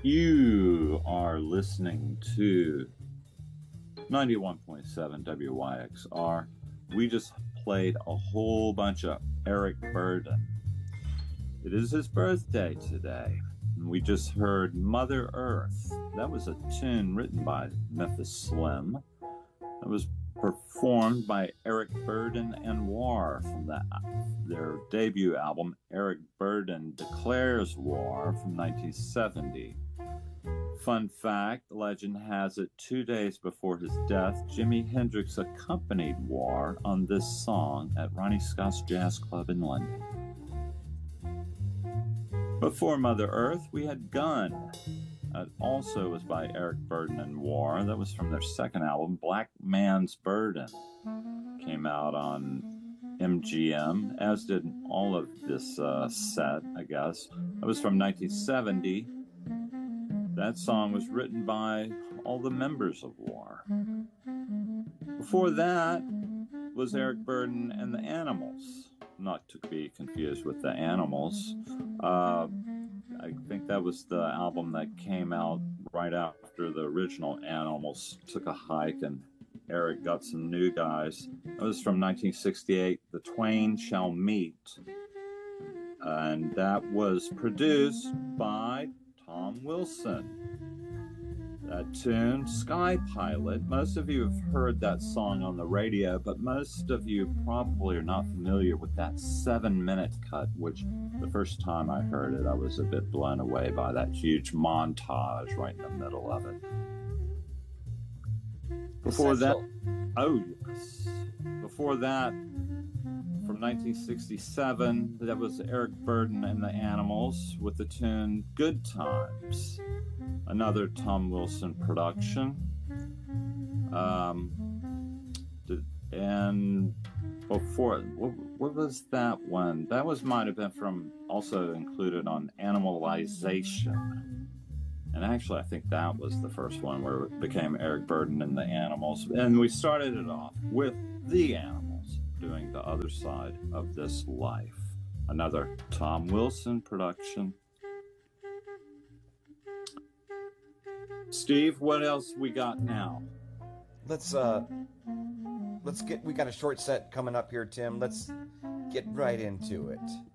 You are listening to 91.7 WYXR. We just played a whole bunch of Eric Burdon. It is his birthday today. And we just heard Mother Earth. That was a tune written by Memphis Slim. It was performed by Eric Burdon and War from their debut album, Eric Burdon Declares War from 1970. Fun fact, legend has it 2 days before his death, Jimi Hendrix accompanied War on this song at Ronnie Scott's Jazz Club in London. Before Mother Earth, we had Gun. That also was by Eric Burdon and War. That was from their second album, Black Man's Burden. Came out on MGM, as did all of this set, I guess. That was from 1970. That song was written by all the members of War. Before that was Eric Burdon and the Animals. Not to be confused with the Animals. I think that was the album that came out right after the original Animals took a hike and Eric got some new guys. That was from 1968, The Twain Shall Meet. And that was produced by Tom Wilson. That tune, Sky Pilot. Most of you have heard that song on the radio, but most of you probably are not familiar with that 7-minute cut, which the first time I heard it, I was a bit blown away by that huge montage right in the middle of it. Before that, Before that, from 1967, that was Eric Burdon and the Animals with the tune Good Times. Another Tom Wilson production. And before, what was that one? That might have been from, also included on Animalization. And actually, I think that was the first one where it became Eric Burdon and the Animals. And we started it off with the Animals doing The Other Side of This Life. Another Tom Wilson production. Steve, what else we got now? We got a short set coming up here, Tim. Let's get right into it.